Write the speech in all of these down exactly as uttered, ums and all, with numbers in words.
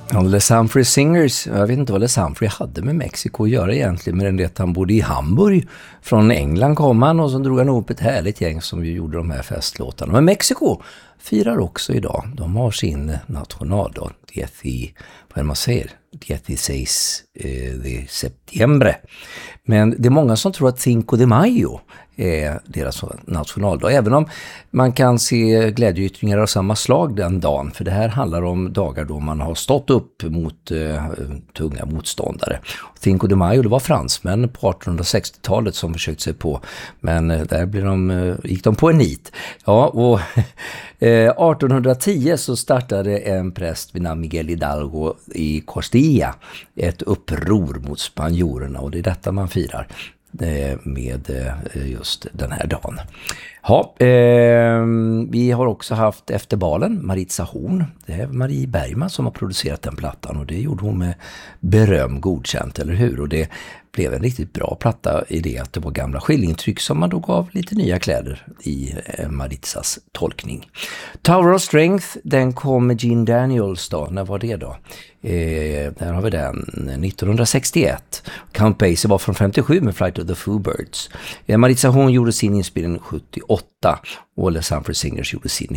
Ja, Les Humphrey Singers, jag vet inte vad Les Humphrey hade med Mexiko att göra egentligen, men det att han bodde i Hamburg. Från England kom han och så drog han upp ett härligt gäng som ju gjorde de här festlåtarna. Men Mexiko firar också idag. De har sin nationaldag, dieci, vad man säger, dieciséis de septiembre. Men det är många som tror att Cinco de Mayo är deras nationaldag. Även om man kan se glädjeyttringar av samma slag den dagen. För det här handlar om dagar då man har stått upp mot uh, tunga motståndare. Cinco de Mayo, det var fransmän på artonhundrasextiotalet som försökte sig på. Men uh, där blev de, uh, gick de på en nit. Ja, och uh, artonhundratio så startade en präst vid namn Miguel Hidalgo i Costilla ett uppror mot spanjorerna. Och det är detta man firar med just den här dagen. Ja, eh, vi har också haft efter balen Maritza Horn. Det är Marie Bergman som har producerat den plattan och det gjorde hon med beröm godkänt, eller hur? Och det blev en riktigt bra platta i det att det var gamla skillingtryck som man då gav lite nya kläder i eh, Maritzas tolkning. Tower of Strength, den kom med Gene Daniels då. När var det då? Eh, där har vi den, nittonhundrasextioett. Count Basie var från femtiosju med Flight of the Foobirds. Eh, Maritza Horn gjorde sin inspelning sjuttioåtta och Les Humphrey Singers gjorde sin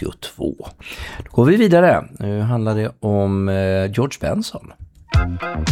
nittonhundrasjuttiotvå. Då går vi vidare. Nu handlar det om eh, George Benson.